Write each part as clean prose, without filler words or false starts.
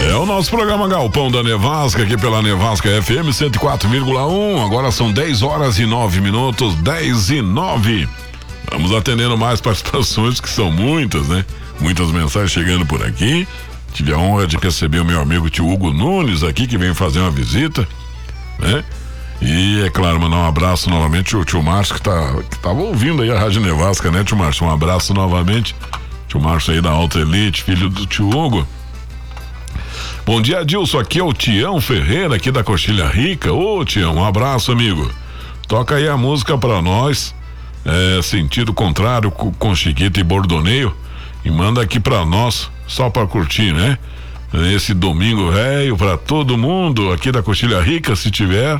É o nosso programa Galpão da Nevasca, aqui pela Nevasca FM 104,1. Agora são 10 horas e 9 minutos, 10 e 9. Vamos atendendo mais participações, que são muitas, né? Muitas mensagens chegando por aqui. Tive a honra de receber o meu amigo tio Hugo Nunes aqui, que vem fazer uma visita, né? E, é claro, mandar um abraço novamente ao tio Márcio, que tava ouvindo aí a Rádio Nevasca, né, tio Márcio? Um abraço novamente. Tio Márcio aí da Alta Elite, filho do tio Hugo. Bom dia, Adilson, aqui é o Tião Ferreira, aqui da Coxilha Rica. Ô, Tião, um abraço, amigo. Toca aí a música pra nós, Sentido Contrário, com Chiquita e Bordoneio, e manda aqui pra nós, só pra curtir, né? Esse domingo velho, pra todo mundo aqui da Coxilha Rica, se tiver,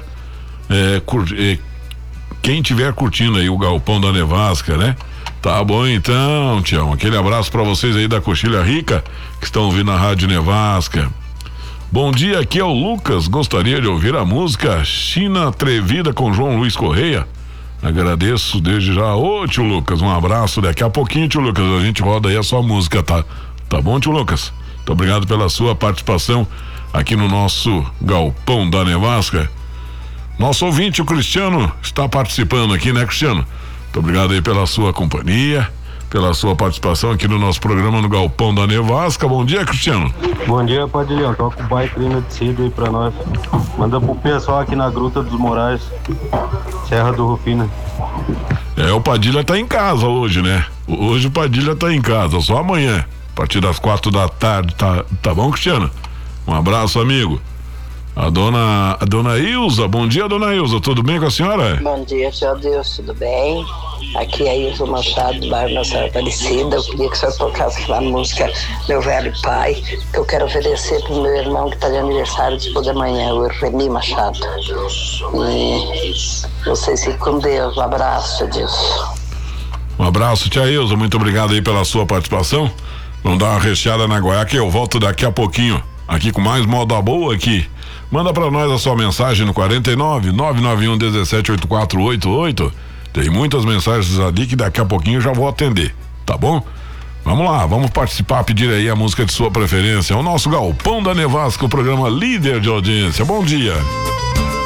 quem tiver curtindo aí o Galpão da Nevasca, né? Tá bom então, Tião, aquele abraço pra vocês aí da Coxilha Rica, que estão ouvindo a Rádio Nevasca. Bom dia, aqui é o Lucas, gostaria de ouvir a música China Atrevida com João Luiz Correia. Agradeço desde já. Ô, tio Lucas, um abraço, daqui a pouquinho, tio Lucas, a gente roda aí a sua música, tá bom, tio Lucas? Muito obrigado pela sua participação aqui no nosso Galpão da Nevasca. Nosso ouvinte, o Cristiano, está participando aqui, né, Cristiano? Muito obrigado aí pela sua companhia, pela sua participação aqui no nosso programa no Galpão da Nevasca. Bom dia, Cristiano. Bom dia, Padilhão. Toca o baita aí aí pra nós. Manda pro pessoal aqui na Gruta dos Moraes, Serra do Rufino. O Padilha tá em casa hoje, né? Hoje o Padilha tá em casa, só amanhã, a partir das 4 da tarde, tá bom, Cristiano? Um abraço, amigo. A dona Ilza, bom dia, dona Ilza, tudo bem com a senhora? Bom dia, senhor Deus, tudo bem? Aqui é a Ilza Machado, do bairro Nossa Senhora Aparecida. Eu queria que o senhor tocasse aquela música Meu Velho Pai, que eu quero oferecer pro meu irmão que está de aniversário depois da manhã, o Remy Machado. E vocês fiquem com Deus, um abraço, Deus. Um abraço, tia Ilza, muito obrigado aí pela sua participação. Vamos dar uma recheada na Goiás, que eu volto daqui a pouquinho, aqui com mais moda boa aqui. Manda pra nós a sua mensagem no 49 991 17 8488. Tem muitas mensagens ali que daqui a pouquinho eu já vou atender, tá bom? Vamos lá, vamos participar, pedir aí a música de sua preferência. É o nosso Galpão da Nevasca, o programa líder de audiência. Bom dia.